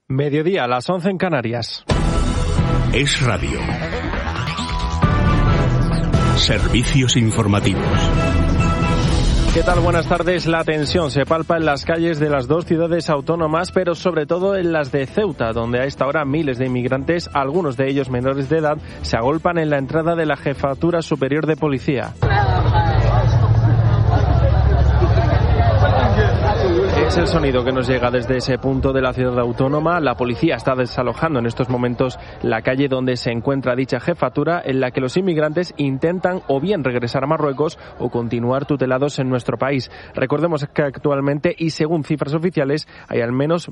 Mediodía, a las 11 en Canarias. Es Radio. Servicios informativos. ¿Qué tal? Buenas tardes. La tensión se palpa en las calles de las dos ciudades autónomas, pero sobre todo en las de Ceuta, donde a esta hora miles de inmigrantes, algunos de ellos menores de edad, se agolpan en la entrada de la Jefatura Superior de Policía. Es el sonido que nos llega desde ese punto de la ciudad autónoma. La policía está desalojando en estos momentos la calle donde se encuentra dicha jefatura, en la que los inmigrantes intentan o bien regresar a Marruecos o continuar tutelados en nuestro país. Recordemos que actualmente, y según cifras oficiales, hay al menos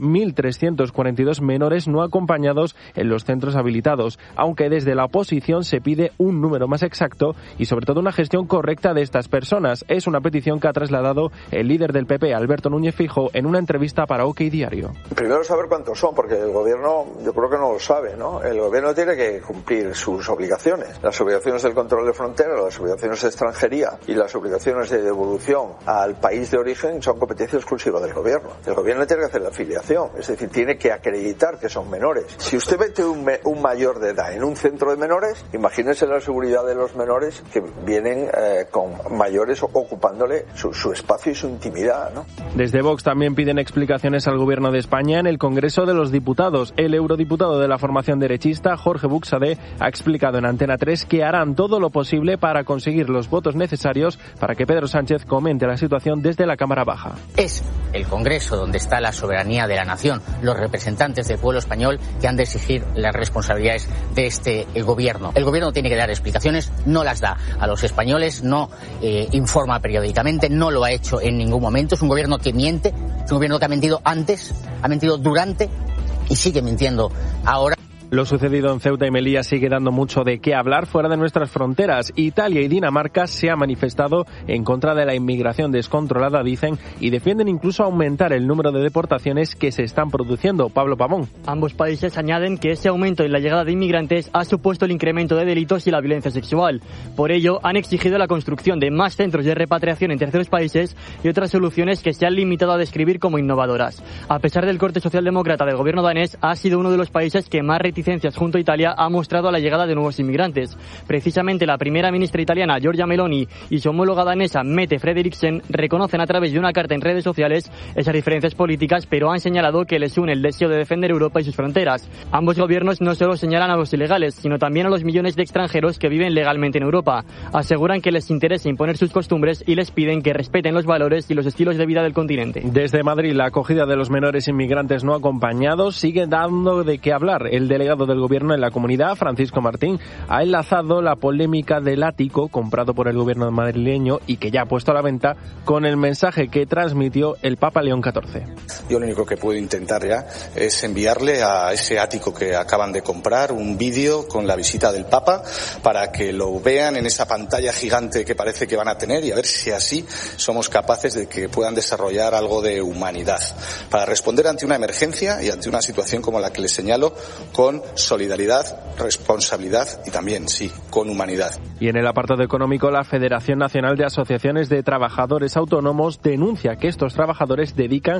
1.342 menores no acompañados en los centros habilitados, aunque desde la oposición se pide un número más exacto y sobre todo una gestión correcta de estas personas. Es una petición que ha trasladado el líder del PP, Alberto Núñez Feijóo, en una entrevista para OK Diario. Primero saber cuántos son, porque el gobierno yo creo que no lo sabe, ¿no? El gobierno tiene que cumplir sus obligaciones. Las obligaciones del control de fronteras, las obligaciones de extranjería y las obligaciones de devolución al país de origen son competencia exclusiva del gobierno. El gobierno tiene que hacer la afiliación, es decir, tiene que acreditar que son menores. Si usted mete un mayor de edad en un centro de menores, imagínese la seguridad de los menores que vienen con mayores ocupándole su espacio y su intimidad, ¿no? Desde Vox también piden explicaciones al Gobierno de España en el Congreso de los Diputados. El eurodiputado de la formación derechista, Jorge Buxadé, ha explicado en Antena 3 que harán todo lo posible para conseguir los votos necesarios para que Pedro Sánchez comente la situación desde la Cámara Baja. Es el Congreso donde está la soberanía de la nación, los representantes del pueblo español que han de exigir las responsabilidades de el Gobierno. El Gobierno tiene que dar explicaciones, no las da a los españoles, no informa periódicamente, no lo ha hecho en ningún momento. Es un Gobierno que miente. Es un gobierno que ha mentido antes, ha mentido durante y sigue mintiendo ahora. Lo sucedido en Ceuta y Melilla sigue dando mucho de qué hablar fuera de nuestras fronteras. Italia y Dinamarca se han manifestado en contra de la inmigración descontrolada, dicen, y defienden incluso aumentar el número de deportaciones que se están produciendo. Pablo Pavón. Ambos países añaden que ese aumento en la llegada de inmigrantes ha supuesto el incremento de delitos y la violencia sexual. Por ello, han exigido la construcción de más centros de repatriación en terceros países y otras soluciones que se han limitado a describir como innovadoras. A pesar del corte socialdemócrata del gobierno danés, ha sido uno de los países que más reticencias junto a Italia ha mostrado a la llegada de nuevos inmigrantes. Precisamente la primera ministra italiana Giorgia Meloni y su homóloga danesa Mette Frederiksen reconocen a través de una carta en redes sociales esas diferencias políticas, pero han señalado que les une el deseo de defender Europa y sus fronteras. Ambos gobiernos no solo señalan a los ilegales, sino también a los millones de extranjeros que viven legalmente en Europa. Aseguran que les interesa imponer sus costumbres y les piden que respeten los valores y los estilos de vida del continente. Desde Madrid, la acogida de los menores inmigrantes no acompañados sigue dando de qué hablar. El delegado del gobierno en la comunidad, Francisco Martín, ha enlazado la polémica del ático comprado por el gobierno madrileño y que ya ha puesto a la venta con el mensaje que transmitió el Papa León XIV. Yo lo único que puedo intentar ya es enviarle a ese ático que acaban de comprar un vídeo con la visita del Papa para que lo vean en esa pantalla gigante que parece que van a tener y a ver si así somos capaces de que puedan desarrollar algo de humanidad para responder ante una emergencia y ante una situación como la que les señalo con solidaridad, responsabilidad y también, sí, con humanidad. Y en el apartado económico, la Federación Nacional de Asociaciones de Trabajadores Autónomos denuncia que estos trabajadores dedican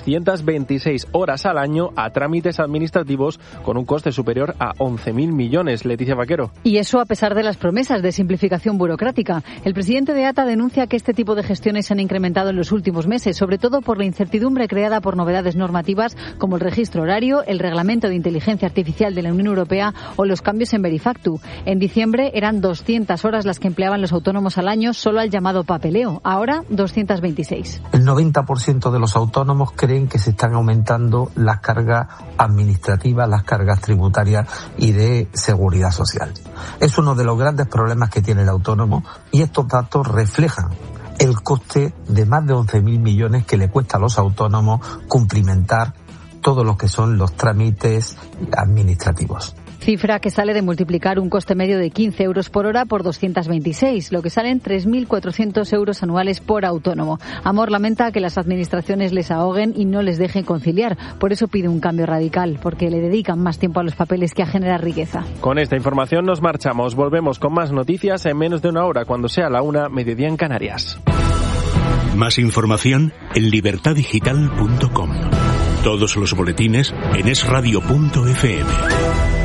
226 horas al año a trámites administrativos con un coste superior a 11.000 millones. Leticia Vaquero. Y eso a pesar de las promesas de simplificación burocrática. El presidente de ATA denuncia que este tipo de gestiones se han incrementado en los últimos meses, sobre todo por la incertidumbre creada por novedades normativas como el registro horario, el reglamento de inteligencia artificial de la Unión Europea o los cambios en Verifactu. En diciembre eran 200 horas las que empleaban los autónomos al año solo al llamado papeleo. Ahora 226. El 90% de los autónomos creen que se están aumentando las cargas administrativas, las cargas tributarias y de seguridad social. Es uno de los grandes problemas que tiene el autónomo y estos datos reflejan el coste de más de 11.000 millones que le cuesta a los autónomos cumplimentar todo lo que son los trámites administrativos. Cifra que sale de multiplicar un coste medio de 15 euros por hora por 226, lo que salen 3.400 euros anuales por autónomo. Amor lamenta que las administraciones les ahoguen y no les dejen conciliar. Por eso pide un cambio radical, porque le dedican más tiempo a los papeles que a generar riqueza. Con esta información nos marchamos. Volvemos con más noticias en menos de una hora, cuando sea la 1, mediodía en Canarias. Más información en libertadigital.com. Todos los boletines en esradio.fm.